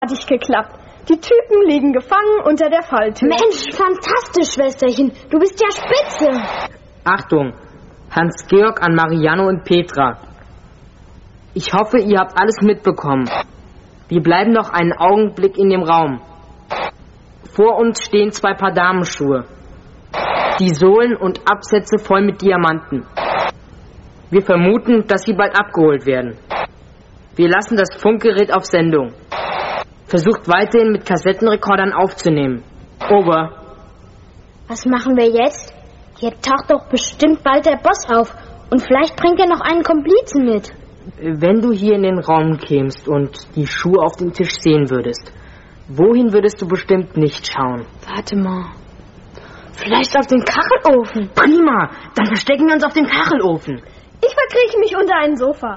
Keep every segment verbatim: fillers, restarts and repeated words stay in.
Hat nicht geklappt. Die Typen liegen gefangen unter der Falltür. Mensch, fantastisch, Schwesterchen. Du bist ja spitze. Achtung, Hans-Georg an Marianne und Petra. Ich hoffe, ihr habt alles mitbekommen. Wir bleiben noch einen Augenblick in dem Raum. Vor uns stehen zwei Paar Damenschuhe. Die Sohlen und Absätze voll mit Diamanten. Wir vermuten, dass sie bald abgeholt werden. Wir lassen das Funkgerät auf Sendung. Versucht weiterhin mit Kassettenrekordern aufzunehmen. Over. Was machen wir jetzt? Hier taucht doch bestimmt bald der Boss auf. Und vielleicht bringt er noch einen Komplizen mit. Wenn du hier in den Raum kämst und die Schuhe auf dem Tisch sehen würdest, wohin würdest du bestimmt nicht schauen? Warte mal. Vielleicht auf den Kachelofen. Prima, dann verstecken wir uns auf dem Kachelofen. Ich verkrieche mich unter ein Sofa.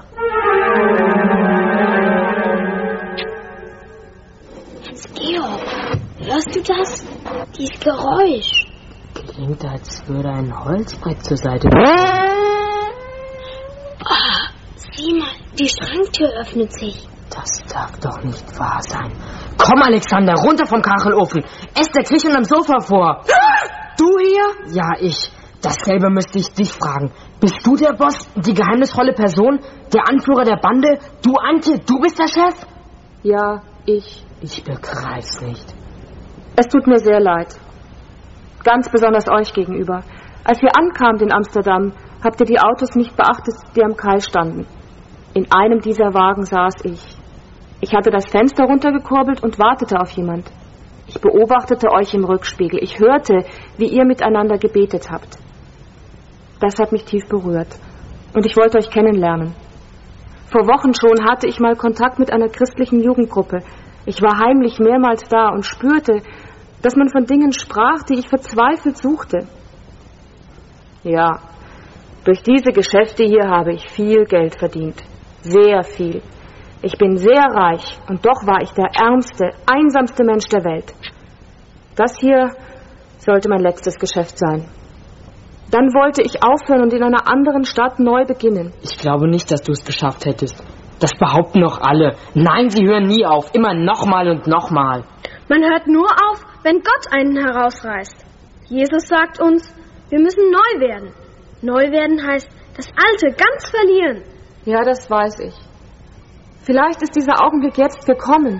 Georg, hörst du das? Dieses Geräusch. Klingt, als würde ein Holzbrett zur Seite. Oh, sieh mal, die Schranktür öffnet sich. Das darf doch nicht wahr sein. Komm, Alexander, runter vom Kachelofen. Esther, kriech unterm Sofa vor. Du hier? Ja, ich. Dasselbe müsste ich dich fragen. Bist du der Boss, die geheimnisvolle Person, der Anführer der Bande? Du, Antje, du bist der Chef? Ja, ich. Ich begreif's nicht. Es tut mir sehr leid. Ganz besonders euch gegenüber. Als ihr ankamt in Amsterdam, habt ihr die Autos nicht beachtet, die am Kai standen. In einem dieser Wagen saß ich. Ich hatte das Fenster runtergekurbelt und wartete auf jemand. Ich beobachtete euch im Rückspiegel. Ich hörte, wie ihr miteinander gebetet habt. Das hat mich tief berührt. Und ich wollte euch kennenlernen. Vor Wochen schon hatte ich mal Kontakt mit einer christlichen Jugendgruppe. Ich war heimlich mehrmals da und spürte, dass man von Dingen sprach, die ich verzweifelt suchte. Ja, durch diese Geschäfte hier habe ich viel Geld verdient. Sehr viel. Ich bin sehr reich und doch war ich der ärmste, einsamste Mensch der Welt. Das hier sollte mein letztes Geschäft sein. Dann wollte ich aufhören und in einer anderen Stadt neu beginnen. Ich glaube nicht, dass du es geschafft hättest. Das behaupten doch alle. Nein, sie hören nie auf. Immer nochmal und nochmal. Man hört nur auf, wenn Gott einen herausreißt. Jesus sagt uns, wir müssen neu werden. Neu werden heißt, das Alte ganz verlieren. Ja, das weiß ich. Vielleicht ist dieser Augenblick jetzt gekommen.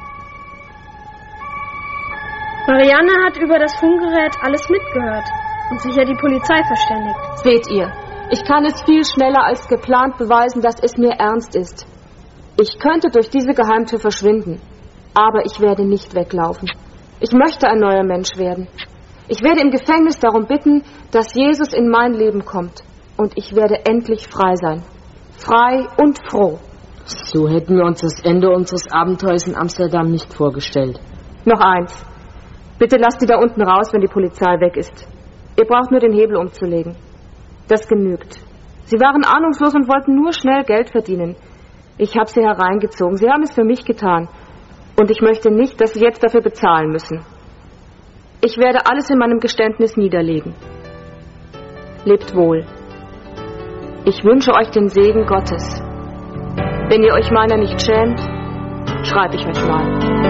Marianne hat über das Funkgerät alles mitgehört und sicher die Polizei verständigt. Seht ihr, ich kann es viel schneller als geplant beweisen, dass es mir ernst ist. Ich könnte durch diese Geheimtür verschwinden, aber ich werde nicht weglaufen. Ich möchte ein neuer Mensch werden. Ich werde im Gefängnis darum bitten, dass Jesus in mein Leben kommt. Und ich werde endlich frei sein. Frei und froh. So hätten wir uns das Ende unseres Abenteuers in Amsterdam nicht vorgestellt. Noch eins. Bitte lasst die da unten raus, wenn die Polizei weg ist. Ihr braucht nur den Hebel umzulegen. Das genügt. Sie waren ahnungslos und wollten nur schnell Geld verdienen. Ich habe sie hereingezogen. Sie haben es für mich getan. Und ich möchte nicht, dass sie jetzt dafür bezahlen müssen. Ich werde alles in meinem Geständnis niederlegen. Lebt wohl. Ich wünsche euch den Segen Gottes. Wenn ihr euch meiner nicht schämt, schreibe ich euch mal.